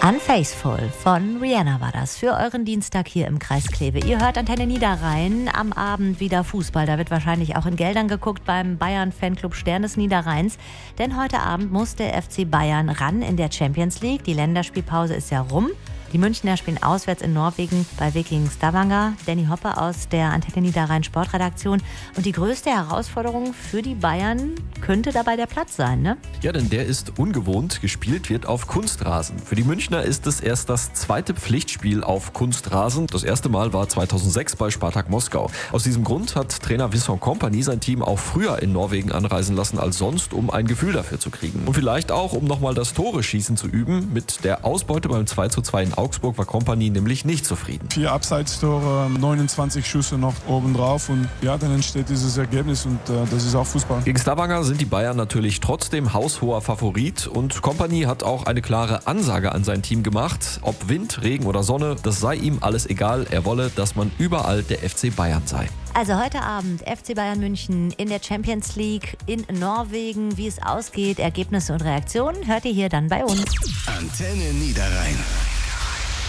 Unfaithful von Rihanna war das für euren Dienstag hier im Kreis Kleve. Ihr hört Antenne Niederrhein, am Abend wieder Fußball. Da wird wahrscheinlich auch in Geldern geguckt beim Bayern-Fanclub Stern des Niederrheins. Denn heute Abend muss der FC Bayern ran in der Champions League. Die Länderspielpause ist ja rum. Die Münchner spielen auswärts in Norwegen bei Viking Stavanger. Danny Hoppe aus der Antenne Niederrhein Sportredaktion. Und die größte Herausforderung für die Bayern könnte dabei der Platz sein, ne? Ja, denn der ist ungewohnt. Gespielt wird auf Kunstrasen. Für die Münchner ist es erst das zweite Pflichtspiel auf Kunstrasen. Das erste Mal war 2006 bei Spartak Moskau. Aus diesem Grund hat Trainer Vincent Kompany sein Team auch früher in Norwegen anreisen lassen als sonst, um ein Gefühl dafür zu kriegen. Und vielleicht auch, um nochmal das Tore-Schießen zu üben. Mit der Ausbeute beim 2:2 in Augsburg war Kompany nämlich nicht zufrieden. 4 Abseitstore, 29 Schüsse noch obendrauf und ja, dann entsteht dieses Ergebnis und das ist auch Fußball. Gegen Stavanger sind die Bayern natürlich trotzdem haushoher Favorit und Kompany hat auch eine klare Ansage an sein Team gemacht. Ob Wind, Regen oder Sonne, das sei ihm alles egal. Er wolle, dass man überall der FC Bayern sei. Also heute Abend FC Bayern München in der Champions League in Norwegen. Wie es ausgeht, Ergebnisse und Reaktionen hört ihr hier dann bei uns. Antenne Niederrhein.